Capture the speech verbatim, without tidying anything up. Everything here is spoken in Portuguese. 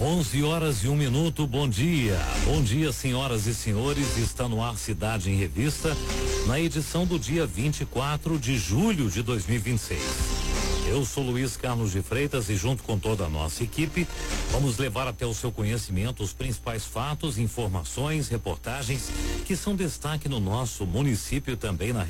onze horas e um minuto, bom dia. Bom dia, senhoras e senhores. Está no ar Cidade em Revista, na edição do dia vinte e quatro de julho de dois mil e vinte e seis. Eu sou Luiz Carlos de Freitas e, junto com toda a nossa equipe, vamos levar até o seu conhecimento os principais fatos, informações, reportagens que são destaque no nosso município e também na